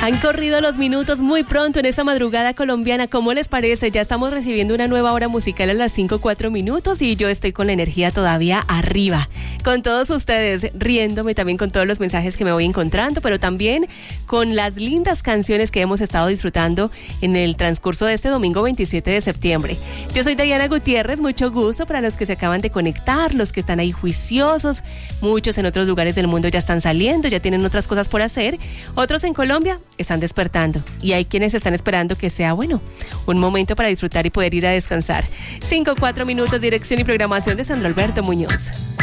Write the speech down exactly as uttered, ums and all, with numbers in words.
Han corrido los minutos muy pronto en esta madrugada colombiana. ¿Cómo les parece? Ya estamos recibiendo una nueva hora musical a las cinco cuatro minutos y yo estoy con la energía todavía arriba. Con todos ustedes, riéndome también con todos los mensajes que me voy encontrando, pero también con las lindas canciones que hemos estado disfrutando en el transcurso de este domingo veintisiete de septiembre. Yo soy Diana Gutiérrez, mucho gusto para los que se acaban de conectar, los que están ahí juiciosos. Muchos en otros lugares del mundo ya están saliendo, ya tienen otras cosas por hacer. Otros en Colombia están despertando y hay quienes están esperando que sea, bueno, un momento para disfrutar y poder ir a descansar. cinco cuatro minutos, dirección y programación de Sandro Alberto Muñoz.